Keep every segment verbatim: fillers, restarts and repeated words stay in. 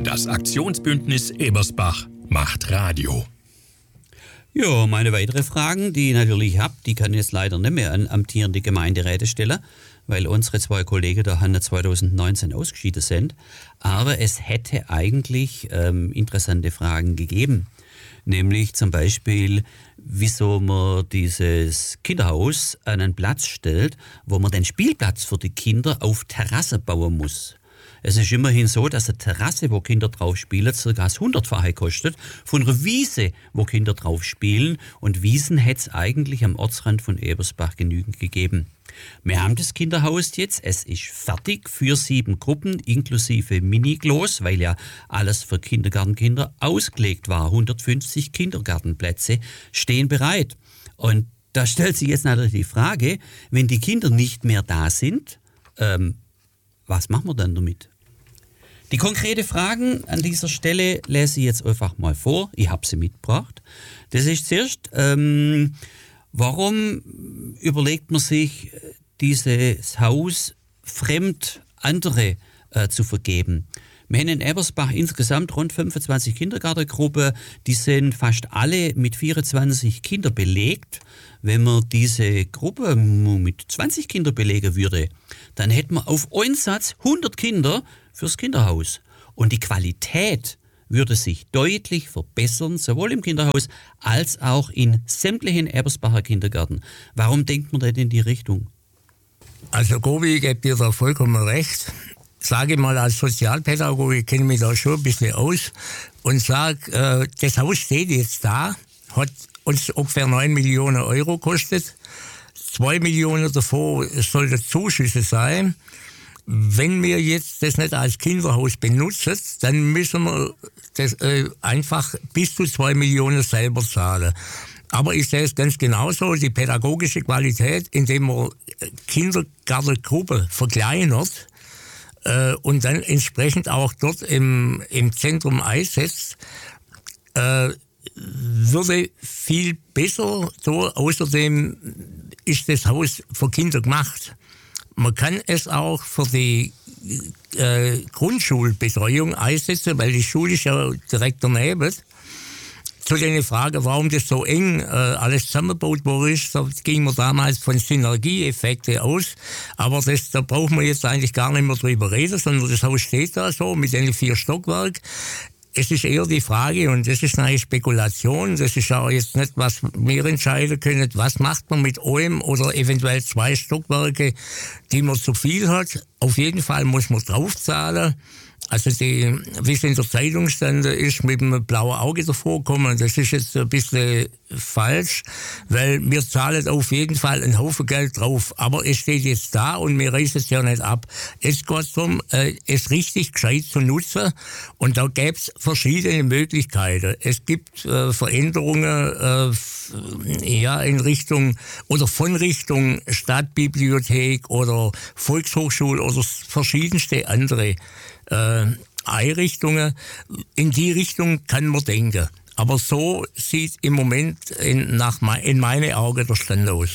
Das Aktionsbündnis Ebersbach macht Radio. Ja, meine weitere Fragen, die ich natürlich habe, die kann ich jetzt leider nicht mehr an amtierende Gemeinderäte stellen, weil unsere zwei Kollegen da haben zwanzig neunzehn ausgeschieden sind. Aber es hätte eigentlich ähm, interessante Fragen gegeben. Nämlich zum Beispiel, wieso man dieses Kinderhaus an einen Platz stellt, wo man den Spielplatz für die Kinder auf Terrasse bauen muss. Es ist immerhin so, dass eine Terrasse, wo Kinder drauf spielen, circa das hundertfache kostet von einer Wiese, wo Kinder drauf spielen. Und Wiesen hätte es eigentlich am Ortsrand von Ebersbach genügend gegeben. Wir haben das Kinderhaus jetzt, es ist fertig für sieben Gruppen, inklusive Mini-Klos, weil ja alles für Kindergartenkinder ausgelegt war. hundertfünfzig Kindergartenplätze stehen bereit. Und da stellt sich jetzt natürlich die Frage, wenn die Kinder nicht mehr da sind, ähm, was machen wir dann damit? Die konkrete Fragen an dieser Stelle lese ich jetzt einfach mal vor. Ich habe sie mitgebracht. Das ist zuerst, ähm, warum überlegt man sich, dieses Haus fremd andere äh, zu vergeben? Wir haben in Ebersbach insgesamt rund fünfundzwanzig Kindergartengruppen. Die sind fast alle mit vierundzwanzig Kindern belegt. Wenn man diese Gruppe mit zwanzig Kindern belegen würde, dann hätten wir auf einen Satz hundert Kinder fürs Kinderhaus. Und die Qualität würde sich deutlich verbessern, sowohl im Kinderhaus als auch in sämtlichen Ebersbacher Kindergärten. Warum denkt man denn in die Richtung? Also Gobi, ich gebe dir da vollkommen recht. Sage mal, als Sozialpädagoge kenne ich mich da schon ein bisschen aus und sage, äh, das Haus steht jetzt da, hat uns ungefähr neun Millionen Euro kostet. zwei Millionen davon sollten Zuschüsse sein. Wenn wir jetzt das nicht als Kinderhaus benutzen, dann müssen wir das äh, einfach bis zu zwei Millionen selber zahlen. Aber ich sehe es ganz genauso, die pädagogische Qualität, indem man Kindergartengruppen verkleinert, äh, und dann entsprechend auch dort im, im Zentrum einsetzt, äh, würde viel besser da. Außerdem ist das Haus für Kinder gemacht. Man kann es auch für die äh, Grundschulbetreuung einsetzen, weil die Schule ist ja direkt daneben. Zu der Frage, warum das so eng äh, alles zusammengebaut worden ist, da ging man damals von Synergieeffekten aus. Aber das, da brauchen wir jetzt eigentlich gar nicht mehr drüber reden, sondern das Haus steht da so mit den vier Stockwerken. Es ist eher die Frage, und das ist eine Spekulation, das ist auch jetzt nicht, was wir entscheiden können, was macht man mit einem oder eventuell zwei Stockwerke, die man zu viel hat. Auf jeden Fall muss man draufzahlen. Also die, wie es in der Zeitung stand, ist mit einem blauen Auge davor gekommen. Das ist jetzt ein bisschen falsch, weil wir zahlen auf jeden Fall einen Haufen Geld drauf. Aber es steht jetzt da und wir reißen es ja nicht ab. Es geht darum, es richtig gescheit zu nutzen. Und da gäbe es verschiedene Möglichkeiten. Es gibt äh, Veränderungen äh, ja, in Richtung oder von Richtung Stadtbibliothek oder Volkshochschule oder verschiedenste andere Äh, Einrichtungen. In die Richtung kann man denken. Aber so sieht im Moment in, nach, in meinen Augen der Stand aus.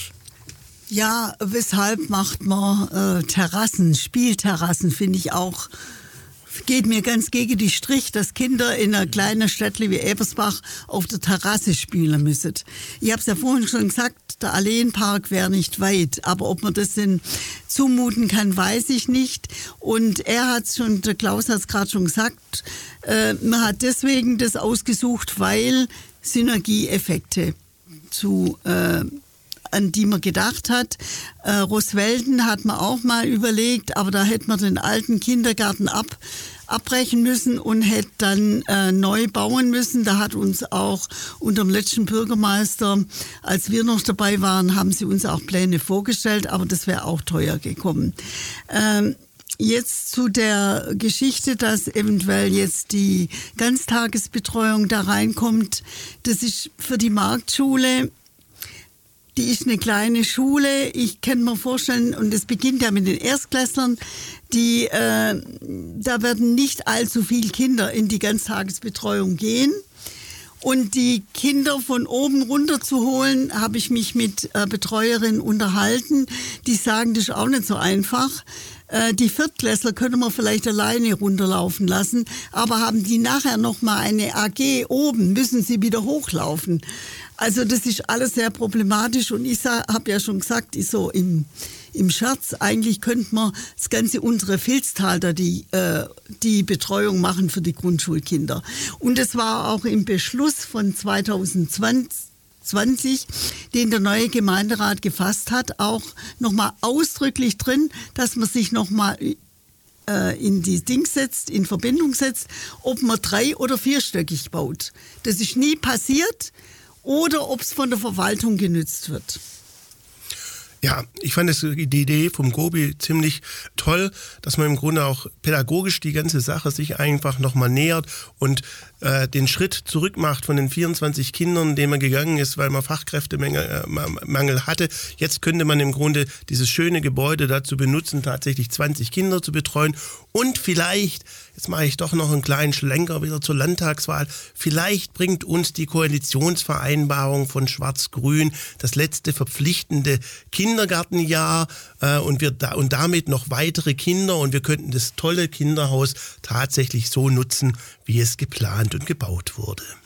Ja, weshalb macht man äh, Terrassen, Spielterrassen, finde ich auch, geht mir ganz gegen die Strich, dass Kinder in einer kleinen Stadt wie Ebersbach auf der Terrasse spielen müssen. Ich habe es ja vorhin schon gesagt, der Alleenpark wäre nicht weit, aber ob man das denn zumuten kann, weiß ich nicht. Und er hat schon, der Klaus hat es gerade schon gesagt, äh, man hat deswegen das ausgesucht, weil Synergieeffekte zu äh, an die man gedacht hat. Äh, Roswelden hat man auch mal überlegt, aber da hätte man den alten Kindergarten ab, abbrechen müssen und hätte dann äh, neu bauen müssen. Da hat uns auch unter dem letzten Bürgermeister, als wir noch dabei waren, haben sie uns auch Pläne vorgestellt, aber das wäre auch teuer gekommen. Ähm, Jetzt zu der Geschichte, dass eventuell jetzt die Ganztagesbetreuung da reinkommt. Das ist für die Marktschule, die ist eine kleine Schule. Ich kann mir vorstellen, und es beginnt ja mit den Erstklässlern, die, äh, da werden nicht allzu viele Kinder in die Ganztagesbetreuung gehen. Und die Kinder von oben runter zu holen, habe ich mich mit äh, Betreuerinnen unterhalten. Die sagen, das ist auch nicht so einfach. äh, die Viertklässler können wir vielleicht alleine runterlaufen lassen, aber haben die nachher nochmal eine A G oben, müssen sie wieder hochlaufen. Also das ist alles sehr problematisch und ich habe ja schon gesagt, ich so im, im Scherz, eigentlich könnte man das Ganze unsere Vilstalter die, äh, die Betreuung machen für die Grundschulkinder. Und es war auch im Beschluss von zweitausendzwanzig, den der neue Gemeinderat gefasst hat, auch nochmal ausdrücklich drin, dass man sich nochmal äh, in die Dings setzt, in Verbindung setzt, ob man drei- oder vierstöckig baut. Das ist nie passiert. Oder ob es von der Verwaltung genützt wird. Ja, ich fand das, die Idee vom Gobi ziemlich toll, dass man im Grunde auch pädagogisch die ganze Sache sich einfach nochmal nähert und äh, den Schritt zurück macht von den vierundzwanzig Kindern, den man gegangen ist, weil man Fachkräftemangel äh, Mangel hatte. Jetzt könnte man im Grunde dieses schöne Gebäude dazu benutzen, tatsächlich zwanzig Kinder zu betreuen und vielleicht, jetzt mache ich doch noch einen kleinen Schlenker wieder zur Landtagswahl, vielleicht bringt uns die Koalitionsvereinbarung von Schwarz-Grün das letzte verpflichtende Kindergartenjahr äh, und, wir da, und damit noch weitere Kinder und wir könnten das tolle Kinderhaus tatsächlich so nutzen, wie es geplant und gebaut wurde.